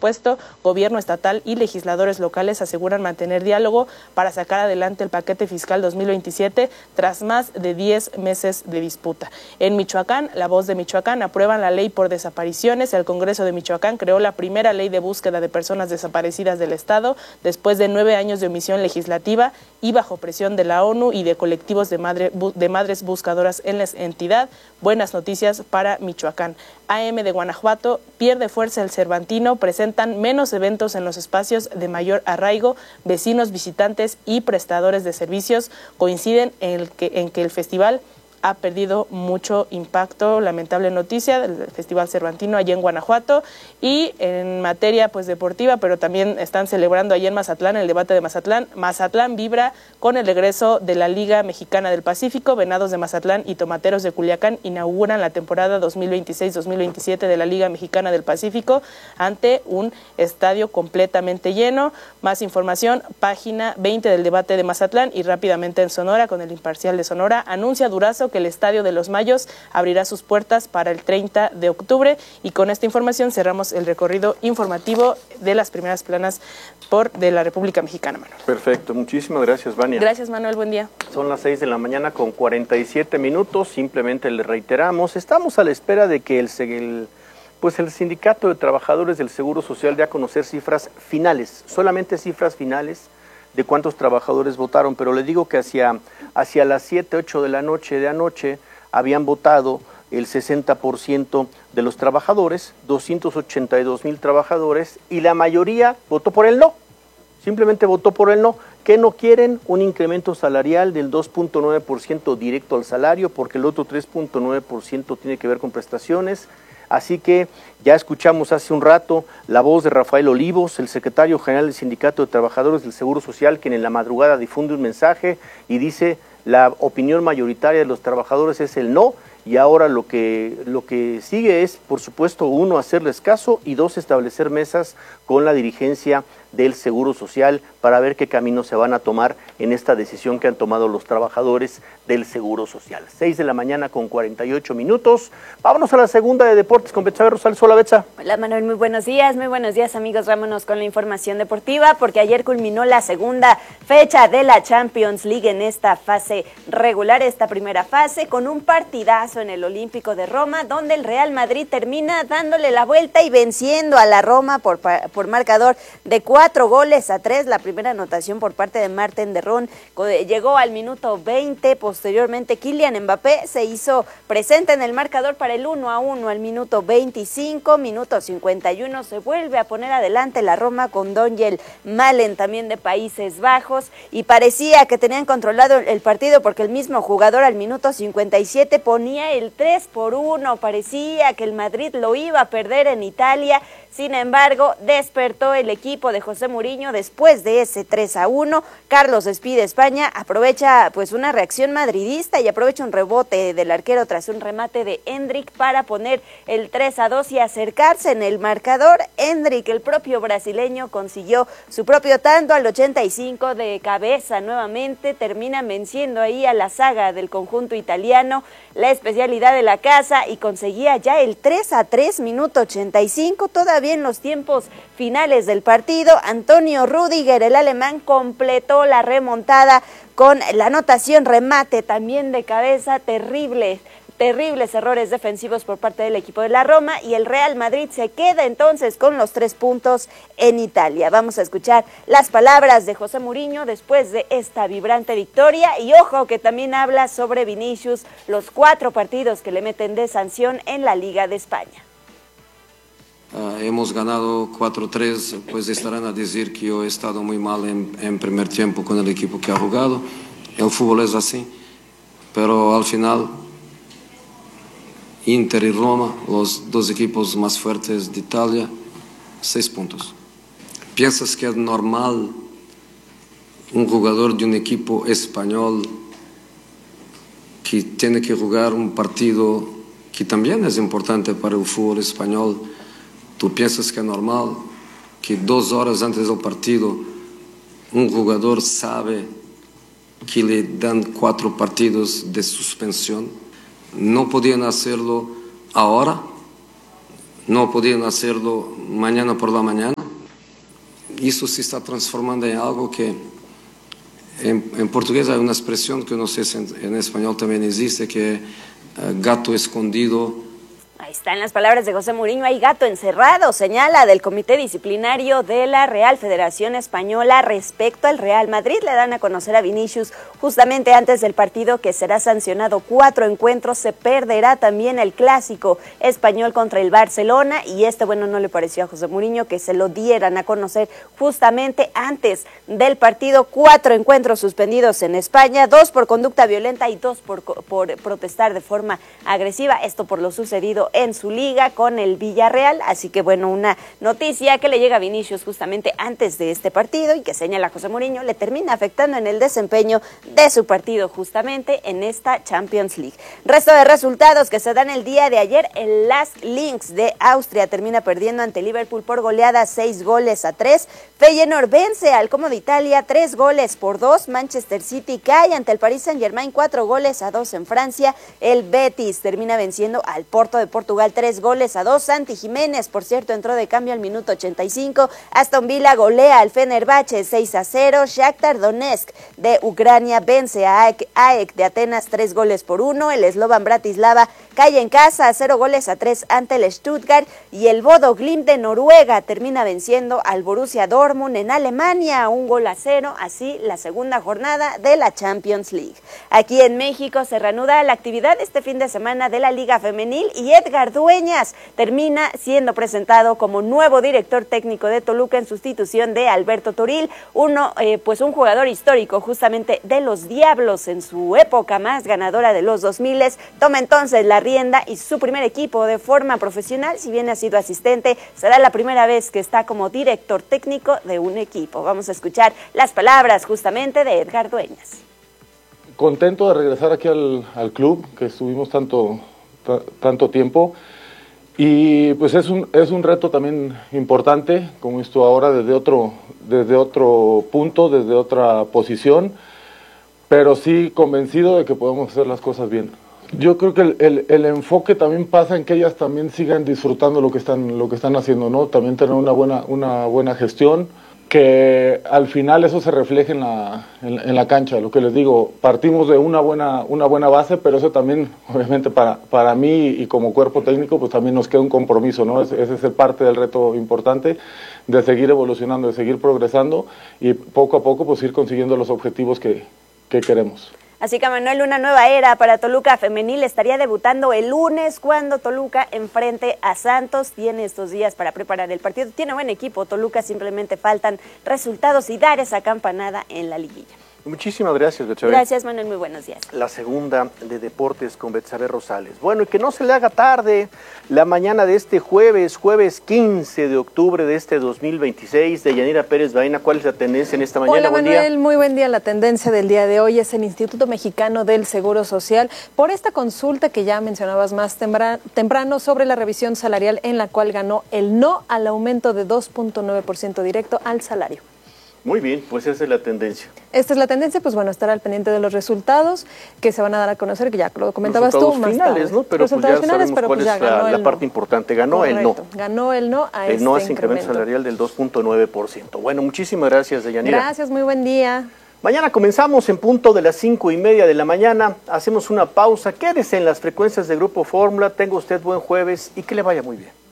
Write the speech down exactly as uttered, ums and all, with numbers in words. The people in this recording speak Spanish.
presupuesto, gobierno estatal y legisladores locales aseguran mantener diálogo para sacar adelante el paquete fiscal dos mil veintisiete tras más de diez meses de disputa. En Michoacán, La Voz de Michoacán aprueban la ley por desapariciones. El Congreso de Michoacán creó la primera ley de búsqueda de personas desaparecidas del Estado después de nueve años de omisión legislativa y bajo presión de la ONU y de colectivos de, madre, de madres buscadoras en la entidad. Buenas noticias para Michoacán. A M de Guanajuato pierde fuerza el Cervantino, presentan menos eventos en los espacios de mayor arraigo. Vecinos, visitantes y prestadores de servicios coinciden en, el que, en que el festival ha perdido mucho impacto. Lamentable noticia del Festival Cervantino allá en Guanajuato. Y en materia pues deportiva, pero también están celebrando allá en Mazatlán el debate de Mazatlán. Mazatlán vibra con el regreso de la Liga Mexicana del Pacífico. Venados de Mazatlán y Tomateros de Culiacán inauguran la temporada dos mil veintiséis dos mil veintisiete de la Liga Mexicana del Pacífico ante un estadio completamente lleno. Más información, página veinte del debate de Mazatlán. Y rápidamente en Sonora, con el Imparcial de Sonora, anuncia Durazo que el Estadio de los Mayos abrirá sus puertas para el treinta de octubre. Y con esta información cerramos el recorrido informativo de las primeras planas por de la República Mexicana, Manuel. Perfecto, muchísimas gracias, Vania. Gracias, Manuel, buen día. Son las seis de la mañana con cuarenta y siete minutos, simplemente le reiteramos, estamos a la espera de que el, el, pues el Sindicato de Trabajadores del Seguro Social dé a conocer cifras finales, solamente cifras finales de cuántos trabajadores votaron, pero le digo que hacia, hacia las siete, ocho de la noche de anoche habían votado el sesenta por ciento de los trabajadores, doscientos ochenta y dos mil trabajadores, y la mayoría votó por el no, simplemente votó por el no. ¿Qué no quieren? Un incremento salarial del dos punto nueve por ciento directo al salario, porque el otro tres punto nueve por ciento tiene que ver con prestaciones. Así que ya escuchamos hace un rato la voz de Rafael Olivos, el secretario general del Sindicato de Trabajadores del Seguro Social, quien en la madrugada difunde un mensaje y dice: la opinión mayoritaria de los trabajadores es el no, y ahora lo que, lo que sigue es, por supuesto, uno, hacerles caso, y dos, establecer mesas con la dirigencia del Seguro Social para ver qué caminos se van a tomar en esta decisión que han tomado los trabajadores del Seguro Social. seis de la mañana con cuarenta y ocho minutos. Vámonos a la segunda de deportes con Betsabe Rosales. Hola, Betsa. Hola, Manuel, muy buenos días, muy buenos días, amigos. Vámonos con la información deportiva, porque ayer culminó la segunda fecha de la Champions League en esta fase regular, esta primera fase, con un partidazo en el Olímpico de Roma, donde el Real Madrid termina dándole la vuelta y venciendo a la Roma por, por marcador de cuatro goles a tres. La primera anotación por parte de Marten de Roon llegó al minuto veinte. Posteriormente, Kylian Mbappé se hizo presente en el marcador para el uno a uno al minuto veinticinco. Minuto cincuenta y uno se vuelve a poner adelante la Roma con Daniel Malen, también de Países Bajos, y parecía que tenían controlado el partido porque el mismo jugador al minuto cincuenta y siete ponía el tres por uno. Parecía que el Madrid lo iba a perder en Italia. Sin embargo, despertó el equipo de José Mourinho después de ese tres a uno. Carlos despide España, aprovecha pues una reacción madridista y aprovecha un rebote del arquero tras un remate de Endrick para poner el tres a dos y acercarse en el marcador. Endrick, el propio brasileño, consiguió su propio tanto al ochenta y cinco de cabeza nuevamente. Termina venciendo ahí a la saga del conjunto italiano, la especialidad de la casa, y conseguía ya el tres a tres, minuto ochenta y cinco. Todavía en los tiempos finales del partido, Antonio Rüdiger, el alemán, completó la remontada con la anotación, remate también de cabeza. Terrible, terribles errores defensivos por parte del equipo de la Roma, y el Real Madrid se queda entonces con los tres puntos en Italia. Vamos a escuchar las palabras de José Mourinho después de esta vibrante victoria, y ojo que también habla sobre Vinicius, los cuatro partidos que le meten de sanción en la Liga de España. Uh, hemos ganado cuatro tres, pues estarán a decir que yo he estado muy mal en, en primer tiempo con el equipo que ha jugado. El fútbol es así, pero al final Inter y Roma, los dos equipos más fuertes de Italia, seis puntos. ¿Piensas que es normal un jugador de un equipo español que tiene que jugar un partido que también es importante para el fútbol español? ¿Tú piensas que es normal que dos horas antes del partido un jugador sabe que le dan cuatro partidos de suspensión? No podían hacerlo ahora, no podían hacerlo mañana por la mañana. eso se está transformando en algo que en, en portugués hay una expresión que no sé si en, en español también existe, que es uh, gato escondido. Ahí están las palabras de José Mourinho, hay gato encerrado, señala del Comité Disciplinario de la Real Federación Española respecto al Real Madrid. Le dan a conocer a Vinicius justamente antes del partido que será sancionado cuatro encuentros, se perderá también el clásico español contra el Barcelona y este, bueno, no le pareció a José Mourinho que se lo dieran a conocer justamente antes del partido. Cuatro encuentros suspendidos en España, dos por conducta violenta y dos por, por protestar de forma agresiva, esto por lo sucedido en su liga con el Villarreal, así que bueno, una noticia que le llega a Vinicius justamente antes de este partido y que señala José Mourinho le termina afectando en el desempeño de su partido justamente en esta Champions League. Resto de resultados que se dan el día de ayer, el Lask Linz de Austria termina perdiendo ante Liverpool por goleada seis goles a tres, Feyenoord vence al Como de Italia tres goles por dos, Manchester City cae ante el Paris Saint-Germain cuatro goles a dos en Francia, el Betis termina venciendo al Porto de Portugal tres goles a dos, Santi Jiménez, por cierto, entró de cambio al minuto ochenta y cinco, Aston Villa golea al Fenerbahce seis a cero, Shakhtar Donetsk de Ucrania vence a A E K, A E K de Atenas tres goles por uno, el Slovan Bratislava cae en casa a cero goles a tres ante el Stuttgart y el Bodo Glimt de Noruega termina venciendo al Borussia Dortmund en Alemania un gol a cero, así la segunda jornada de la Champions League. Aquí en México se reanuda la actividad este fin de semana de la Liga Femenil y Edgar Dueñas termina siendo presentado como nuevo director técnico de Toluca en sustitución de Alberto Toril, uno, eh, pues un jugador histórico justamente de los Diablos en su época más ganadora de los dos mil, toma entonces la rienda y su primer equipo de forma profesional, si bien ha sido asistente, será la primera vez que está como director técnico de un equipo. Vamos a escuchar las palabras justamente de Edgar Dueñas. Contento de regresar aquí al, al club, que estuvimos tanto, tanto tiempo, y pues es un, es un reto también importante, como esto ahora desde otro, desde otro punto, desde otra posición, pero sí convencido de que podemos hacer las cosas bien. Yo creo que el, el, el enfoque también pasa en que ellas también sigan disfrutando lo que están, lo que están haciendo, ¿no? También tener una buena, una buena gestión, que al final eso se refleje en la, en, en la cancha. Lo que les digo, partimos de una buena, una buena base, pero eso también, obviamente, para, para mí y como cuerpo técnico, pues también nos queda un compromiso, ¿no? Ese, ese es el parte del reto importante, de seguir evolucionando, de seguir progresando y poco a poco pues ir consiguiendo los objetivos que, que queremos. Así que, Manuel, una nueva era para Toluca Femenil estaría debutando el lunes cuando Toluca enfrente a Santos. Tiene estos días para preparar el partido. Tiene buen equipo Toluca, simplemente faltan resultados y dar esa campanada en la liguilla. Muchísimas gracias, Betsabe. Gracias, Manuel, muy buenos días. La segunda de deportes con Betsabe Rosales. Bueno, y que no se le haga tarde la mañana de este jueves, jueves quince de octubre de este dos mil veintiséis, de Yanira Pérez Baena. ¿Cuál es la tendencia en esta mañana? Hola, buen Manuel, día. Muy buen día. La tendencia del día de hoy es el Instituto Mexicano del Seguro Social por esta consulta que ya mencionabas más temprano sobre la revisión salarial, en la cual ganó el no al aumento de dos punto nueve por ciento directo al salario. Muy bien, pues esa es la tendencia. Esta es la tendencia, pues bueno, estar al pendiente de los resultados que se van a dar a conocer, que ya lo comentabas tú más finales, tarde. ¿no? Pero resultados pues ya finales, sabemos pero cuál pues ya es la, ganó la el parte no. importante. Ganó Correcto. el no. Ganó el no a el este no a ese incremento incremento salarial del dos punto nueve por ciento. Bueno, muchísimas gracias, Deyanira. Gracias, muy buen día. Mañana comenzamos en punto de las cinco y media de la mañana. Hacemos una pausa. Quédese en las frecuencias de Grupo Fórmula. Tenga usted buen jueves y que le vaya muy bien.